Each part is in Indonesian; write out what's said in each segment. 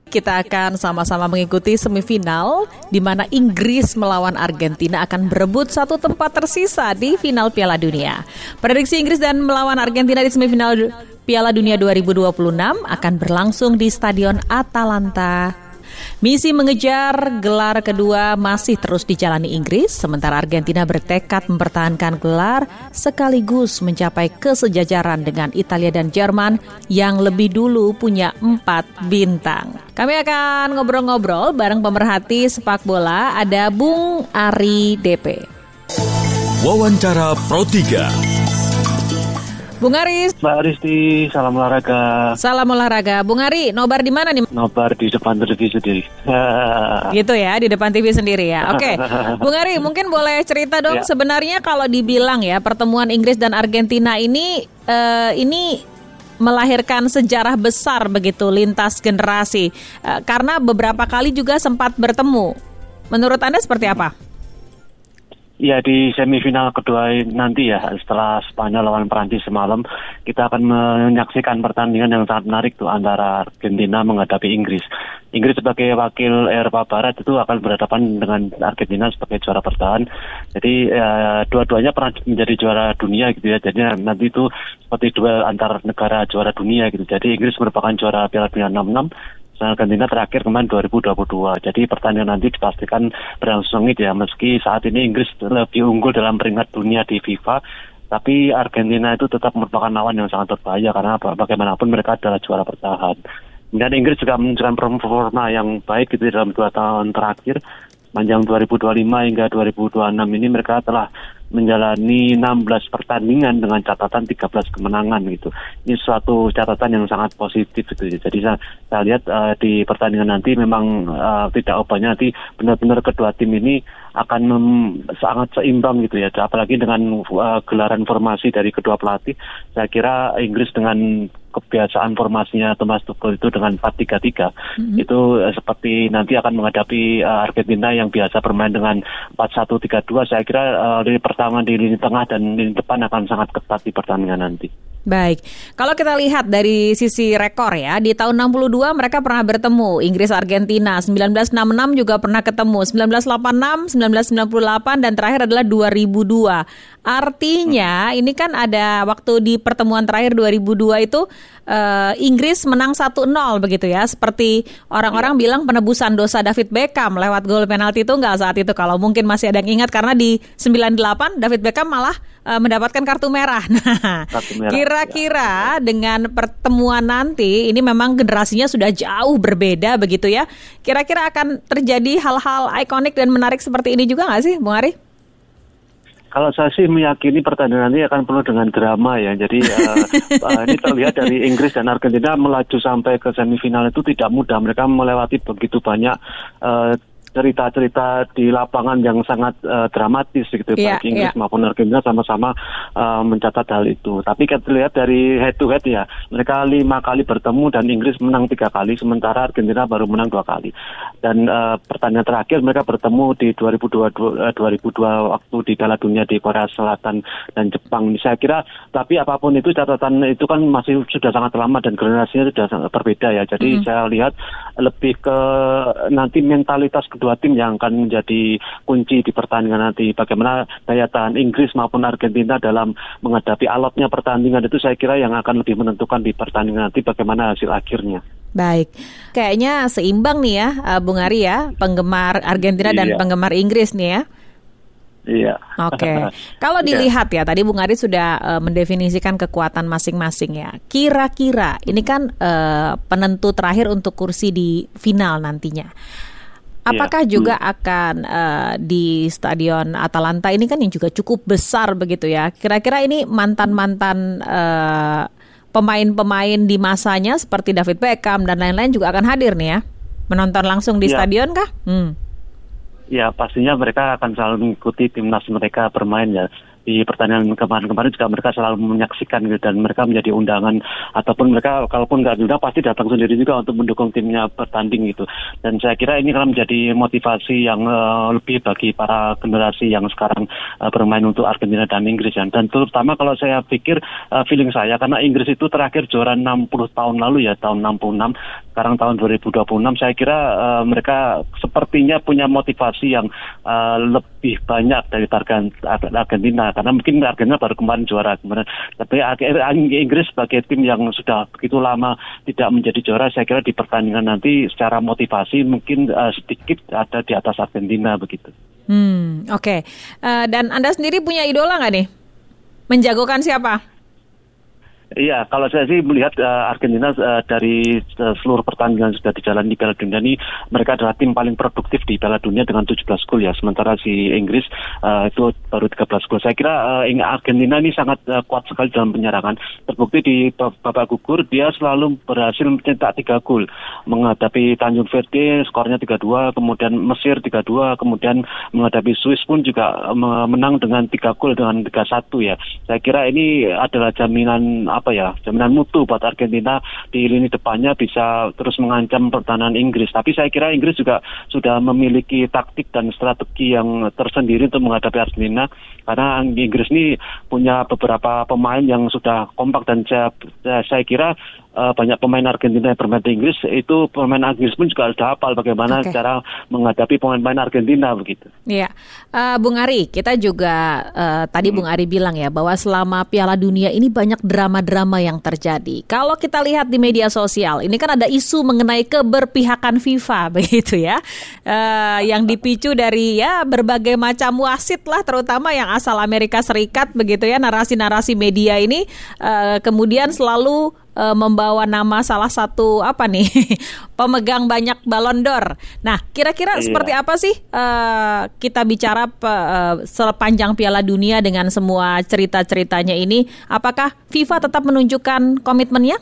Kita akan sama-sama mengikuti semifinal di mana Inggris melawan Argentina akan berebut satu tempat tersisa di final Piala Dunia. Prediksi Inggris dan melawan Argentina di semifinal Piala Dunia 2026 akan berlangsung di Stadion Atalanta. Misi mengejar gelar kedua masih terus dijalani Inggris, sementara Argentina bertekad mempertahankan gelar sekaligus mencapai kesejajaran dengan Italia dan Jerman yang lebih dulu punya 4 bintang. Kami akan ngobrol-ngobrol bareng pemerhati sepak bola, ada Bung Ari DP. Wawancara Pro 3. Bung Ari. Mbak Aristi, salam olahraga. Salam olahraga. Bung Ari, nobar di mana nih? Nobar di depan TV sendiri. Gitu ya, di depan TV sendiri ya. Oke, Bung Ari, mungkin boleh cerita dong sebenarnya kalau dibilang ya pertemuan Inggris dan Argentina ini melahirkan sejarah besar begitu lintas generasi karena beberapa kali juga sempat bertemu. Menurut Anda seperti apa? Ya, di semifinal kedua nanti ya, setelah Spanyol lawan Perancis semalam, kita akan menyaksikan pertandingan yang sangat menarik tuh antara Argentina menghadapi Inggris. Inggris sebagai wakil Eropa Barat itu akan berhadapan dengan Argentina sebagai juara bertahan. Jadi dua-duanya pernah menjadi juara dunia gitu ya. Jadi nanti itu seperti duel antar negara juara dunia gitu. Jadi Inggris merupakan juara Piala Dunia 66. Argentina terakhir kemarin 2022. Jadi pertandingan nanti dipastikan berlangsung sengit ya. Meski saat ini Inggris lebih unggul dalam peringkat dunia di FIFA, tapi Argentina itu tetap merupakan lawan yang sangat berbahaya karena bagaimanapun mereka adalah juara bertahan. Dan Inggris juga menunjukkan performa yang baik gitu dalam 2 tahun terakhir. Sepanjang 2025 hingga 2026 ini mereka telah menjalani 16 pertandingan dengan catatan 13 kemenangan gitu. Ini suatu catatan yang sangat positif gitu. Jadi saya lihat di pertandingan nanti memang tidak ubahnya, nanti benar-benar kedua tim ini akan sangat seimbang gitu ya. Apalagi dengan gelaran formasi dari kedua pelatih, saya kira Inggris dengan kebiasaan formasinya Thomas Tuchel itu dengan 4-3-3 itu seperti nanti akan menghadapi Argentina yang biasa bermain dengan 4-1-3-2. Saya kira lini pertama di lini tengah dan lini depan akan sangat ketat di pertandingan nanti. Baik, kalau kita lihat dari sisi rekor ya, di tahun 62 mereka pernah bertemu, Inggris-Argentina, 1966 juga pernah ketemu, 1986, 1998, dan terakhir adalah 2002. Artinya ini kan ada waktu di pertemuan terakhir 2002 itu Inggris menang 1-0 begitu ya, seperti orang-orang bilang penebusan dosa David Beckham lewat gol penalti tunggal saat itu, kalau mungkin masih ada yang ingat, karena di 98 David Beckham malah mendapatkan kartu merah. Nah, kira-kira dengan pertemuan nanti ini memang generasinya sudah jauh berbeda begitu ya. Kira-kira akan terjadi hal-hal ikonik dan menarik seperti ini juga nggak sih, Bung Ari? Kalau saya sih meyakini pertandingan ini akan penuh dengan drama ya. Jadi ini terlihat dari Inggris dan Argentina melaju sampai ke semifinal itu tidak mudah. Mereka melewati begitu banyak cerita-cerita di lapangan yang sangat dramatis gitu, baik Inggris maupun Argentina sama-sama mencatat hal itu. Tapi kita lihat dari head to head ya, mereka 5 kali bertemu dan Inggris menang 3 kali, sementara Argentina baru menang 2 kali. Dan pertandingan terakhir mereka bertemu di 2002 waktu di Piala Dunia di Korea Selatan dan Jepang. Saya kira, tapi apapun itu catatan itu kan masih sudah sangat lama dan generasinya sudah sangat berbeda ya. Jadi saya lihat lebih ke nanti mentalitas kedua tim yang akan menjadi kunci di pertandingan nanti. Bagaimana daya tahan Inggris maupun Argentina dalam menghadapi alotnya pertandingan itu, saya kira yang akan lebih menentukan di pertandingan nanti bagaimana hasil akhirnya. Baik, kayaknya seimbang nih ya Bung Ari ya, penggemar Argentina dan penggemar Inggris nih ya. Iya. Oke. Kalau dilihat ya, tadi Bung Ari sudah mendefinisikan kekuatan masing-masing ya. Kira-kira ini kan penentu terakhir untuk kursi di final nantinya. Apakah juga akan di Stadion Atalanta ini kan yang juga cukup besar begitu ya. Kira-kira ini mantan-mantan pemain-pemain di masanya seperti David Beckham dan lain-lain juga akan hadir nih ya. Menonton langsung di stadion kah? Ya, pastinya mereka akan selalu mengikuti timnas mereka bermain ya. Di pertandingan kemarin-kemarin juga mereka selalu menyaksikan gitu, dan mereka menjadi undangan, ataupun mereka kalaupun nggak diundang pasti datang sendiri juga untuk mendukung timnya bertanding gitu. Dan saya kira ini akan menjadi motivasi yang lebih bagi para generasi yang sekarang bermain untuk Argentina dan Inggris ya. Dan terutama kalau saya pikir feeling saya, karena Inggris itu terakhir juara 60 tahun lalu ya, tahun 66. sekarang tahun 2026, saya kira mereka sepertinya punya motivasi yang lebih banyak dari Argentina, karena mungkin Argentina baru kemarin juara kemarin. Tapi Inggris sebagai tim yang sudah begitu lama tidak menjadi juara, saya kira di pertandingan nanti secara motivasi mungkin sedikit ada di atas Argentina begitu. Oke. Dan Anda sendiri punya idola nggak nih? Menjagokan siapa? Iya, kalau saya sih melihat Argentina dari seluruh pertandingan sudah dijalani di Piala Dunia ini, mereka adalah tim paling produktif di Piala Dunia dengan 17 gol ya. Sementara si Inggris itu baru 13 gol. Saya kira Argentina ini sangat kuat sekali dalam penyerangan. Terbukti di babak gugur dia selalu berhasil mencetak 3 gol. Menghadapi Tanjung Verde skornya 3-2, kemudian Mesir 3-2, kemudian menghadapi Swiss pun juga menang dengan 3 gol dengan 3-1 ya. Saya kira ini adalah jaminan mutu buat Argentina di lini depannya bisa terus mengancam pertahanan Inggris. Tapi saya kira Inggris juga sudah memiliki taktik dan strategi yang tersendiri untuk menghadapi Argentina, karena Inggris ini punya beberapa pemain yang sudah kompak, dan saya kira banyak pemain Argentina yang bermain di Inggris, itu pemain Inggris pun juga sudah hafal bagaimana cara menghadapi pemain-pemain Argentina begitu. Iya, Bung Ari, kita juga tadi Bung Ari bilang ya bahwa selama Piala Dunia ini banyak drama-drama yang terjadi. Kalau kita lihat di media sosial, ini kan ada isu mengenai keberpihakan FIFA begitu ya, yang dipicu dari berbagai macam wasit lah, terutama yang asal Amerika Serikat begitu ya. Narasi-narasi media ini kemudian selalu membawa nama salah satu pemegang banyak Ballon d'Or. Nah, kira-kira seperti apa sih kita bicara sepanjang Piala Dunia dengan semua cerita-ceritanya ini? Apakah FIFA tetap menunjukkan komitmennya?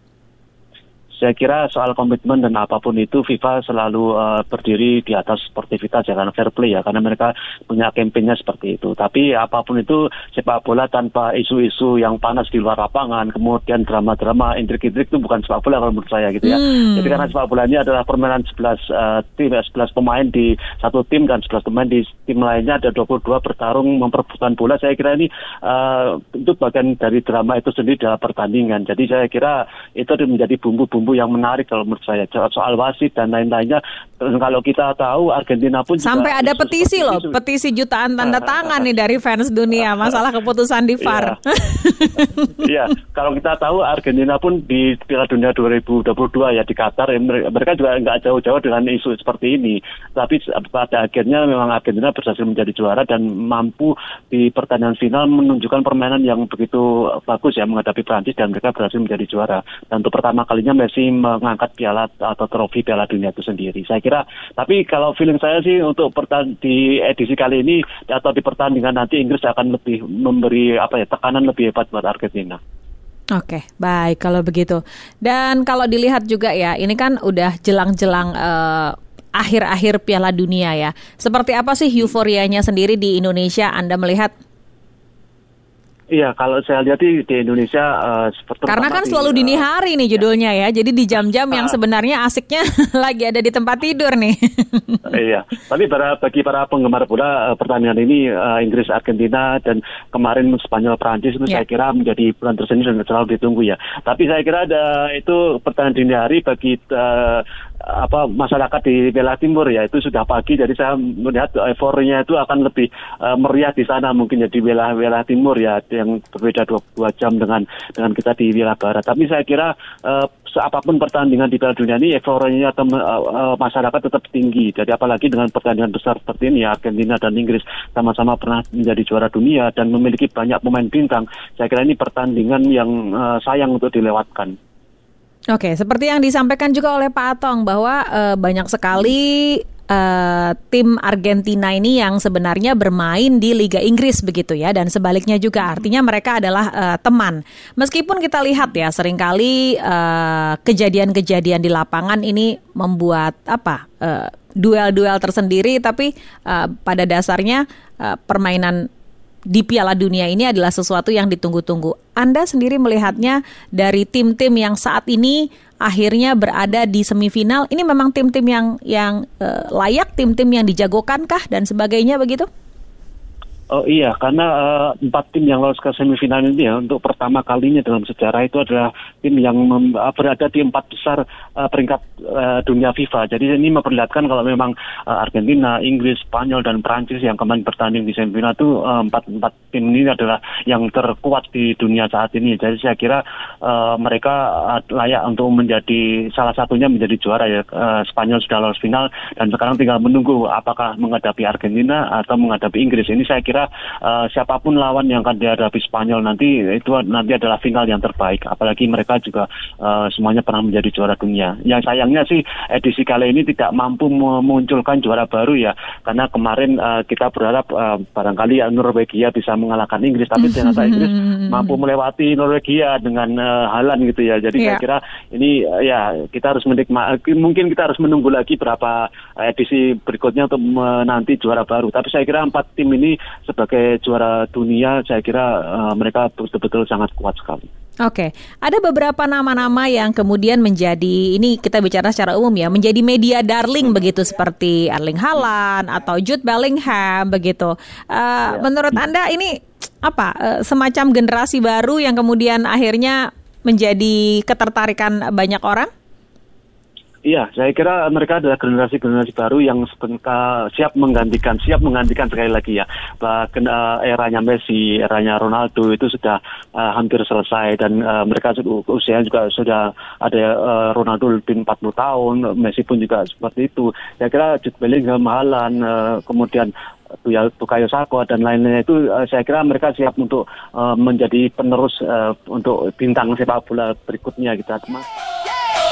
Saya kira soal komitmen dan apapun itu FIFA selalu berdiri di atas sportivitas ya, karena fair play ya, karena mereka punya kampanye seperti itu. Tapi apapun itu, sepak bola tanpa isu-isu yang panas di luar lapangan, kemudian drama-drama, intrik-intrik, itu bukan sepak bola kalau menurut saya gitu ya. Jadi karena sepak bola ini adalah permainan 11 pemain di satu tim, dan 11 pemain di tim lainnya ada 22 bertarung memperebutkan bola. Saya kira ini itu bagian dari drama itu sendiri dalam pertandingan. Jadi saya kira itu menjadi bumbu-bumbu yang menarik kalau menurut saya, soal wasit dan lain-lainnya. Kalau kita tahu Argentina pun sampai ada petisi loh, petisi jutaan tanda tangan nih dari fans dunia masalah keputusan di VAR. Iya, kalau kita tahu Argentina pun di Piala Dunia 2022 ya di Qatar, mereka juga nggak jauh-jauh dengan isu seperti ini. Tapi pada akhirnya memang Argentina berhasil menjadi juara dan mampu di pertandingan final menunjukkan permainan yang begitu bagus ya menghadapi Prancis, dan mereka berhasil menjadi juara. Dan untuk pertama kalinya Messi mengangkat piala atau trofi Piala Dunia itu sendiri. Saya kira, tapi kalau feeling saya sih untuk di edisi kali ini atau di pertandingan nanti Inggris akan lebih memberi tekanan lebih hebat buat Argentina. Oke, baik kalau begitu. Dan kalau dilihat juga ya, ini kan udah jelang-jelang akhir-akhir Piala Dunia ya. Seperti apa sih euforianya sendiri di Indonesia Anda melihat? Iya, kalau saya lihat di Indonesia seperti karena kan selalu dini hari nih judulnya ya. Jadi di jam-jam yang sebenarnya asiknya lagi ada di tempat tidur nih. Iya, tapi bagi para penggemar bola, pertandingan ini Inggris Argentina dan kemarin Spanyol Prancis itu saya kira menjadi bulan tersendiri dan selalu ditunggu ya. Tapi saya kira itu pertandingan dini hari bagi masyarakat di Bela Timur ya, itu sudah pagi, jadi saya melihat euforinya itu akan lebih meriah di sana mungkin ya, di Bela Timur ya, yang berbeda 2 jam dengan kita di Bela Barat. Tapi saya kira apapun pertandingan di Piala Dunia ini euforinya atau masyarakat tetap tinggi. Jadi apalagi dengan pertandingan besar seperti ini ya, Argentina dan Inggris sama-sama pernah menjadi juara dunia dan memiliki banyak pemain bintang. Saya kira ini pertandingan yang sayang untuk dilewatkan. Oke, seperti yang disampaikan juga oleh Pak Atong bahwa banyak sekali tim Argentina ini yang sebenarnya bermain di Liga Inggris begitu ya, dan sebaliknya juga, artinya mereka adalah teman. Meskipun kita lihat ya seringkali kejadian-kejadian di lapangan ini membuat duel-duel tersendiri, tapi pada dasarnya permainan di Piala Dunia ini adalah sesuatu yang ditunggu-tunggu. Anda sendiri melihatnya dari tim-tim yang saat ini akhirnya berada di semifinal, ini memang tim-tim yang layak, tim-tim yang dijagokankah dan sebagainya begitu? Oh iya, karena 4 tim yang lolos ke semifinal ini ya untuk pertama kalinya dalam sejarah itu adalah tim yang berada di 4 besar peringkat dunia FIFA. Jadi ini memperlihatkan kalau memang Argentina, Inggris, Spanyol dan Prancis yang kemarin bertanding di semifinal itu 4 tim ini adalah yang terkuat di dunia saat ini. Jadi saya kira mereka layak untuk menjadi salah satunya menjadi juara ya. Spanyol sudah lolos final dan sekarang tinggal menunggu apakah menghadapi Argentina atau menghadapi Inggris. Ini saya kira siapapun lawan yang akan dihadapi Spanyol nanti itu nanti adalah final yang terbaik. Apalagi mereka juga semuanya pernah menjadi juara dunia. Yang sayangnya sih edisi kali ini tidak mampu memunculkan juara baru ya. Karena kemarin kita berharap barangkali Norwegia bisa mengalahkan Inggris, tapi ternyata Inggris mampu melewati Norwegia dengan Haaland gitu ya. Jadi saya kira ini ya kita harus mungkin kita harus menunggu lagi berapa edisi berikutnya untuk menanti juara baru. Tapi saya kira 4 tim ini sebagai juara dunia, saya kira mereka betul-betul sangat kuat sekali. Oke, ada beberapa nama-nama yang kemudian menjadi, ini kita bicara secara umum ya, menjadi media darling begitu seperti Erling Haaland atau Jude Bellingham begitu. Menurut Anda ini apa semacam generasi baru yang kemudian akhirnya menjadi ketertarikan banyak orang? Iya, saya kira mereka adalah generasi baru yang siap menggantikan sekali lagi ya. Bahkan eranya Messi, eranya Ronaldo itu sudah hampir selesai dan mereka usianya juga sudah ada Ronaldo lebih 40 tahun, Messi pun juga seperti itu. Saya kira Jude Bellingham, Haaland, kemudian Bukayo Saka dan lain-lainnya itu saya kira mereka siap untuk menjadi penerus untuk bintang sepak bola berikutnya gitu.